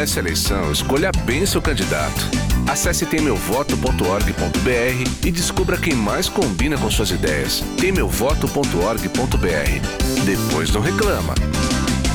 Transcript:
nessa eleição, escolha bem seu candidato. Acesse temeuvoto.org.br e descubra quem mais combina com suas ideias. temeuvoto.org.br. Depois não reclama.